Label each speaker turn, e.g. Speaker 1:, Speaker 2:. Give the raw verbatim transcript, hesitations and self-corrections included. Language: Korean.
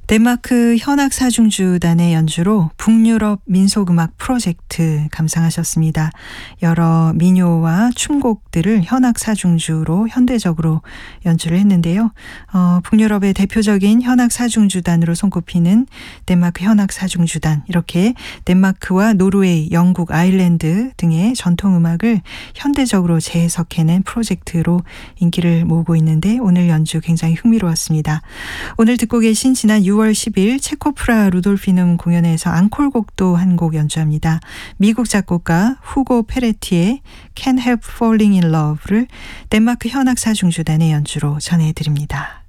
Speaker 1: 덴마크 현악 사중주단의 연주로 북유럽 민속음악 프로젝트 감상하셨습니다. 여러 민요와 춤곡들을 현악 사중주로 현대적으로 연주를 했는데요. 어, 북유럽의 대표적인 현악 사중주단으로 손꼽히는 덴마크 현악 사중주단, 이렇게 덴마크와 노르웨이, 영국, 아일랜드 등의 전통음악을 현대적으로 재해석해낸 프로젝트로 인기를 모으고 있는데 오늘 연주 굉장히 흥미로웠습니다. 오늘 듣고 계신 지난 유월 십일 체코 프라하 루돌피눔 공연에서 앙콜곡도 한 곡 연주합니다. 미국 작곡가 후고 페레티의 Can't Help Falling in Love를 덴마크 현악 사중주단의 연주로 전해드립니다.